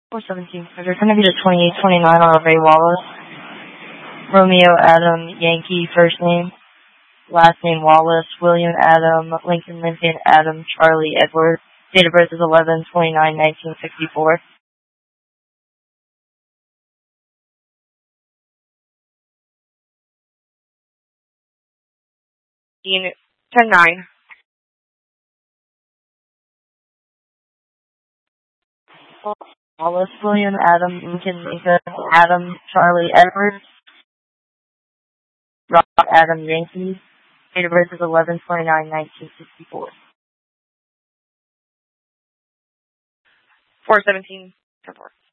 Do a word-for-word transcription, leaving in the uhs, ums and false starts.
four seventeen. So there's going to be the twenty-eight twenty-nine on Ray Wallace. Romeo Adam Yankee, first name. Last name Wallace. William Adam Lincoln Lincoln Adam Charlie Edward. Date of birth is eleven twenty-nine nineteen sixty-four. ten nine. Wallace William Adam Lincoln Lincoln Adam Charlie Edward. Robert Adam Yankee. Date of birth is eleven twenty-nine nineteen sixty-four. four seventeen.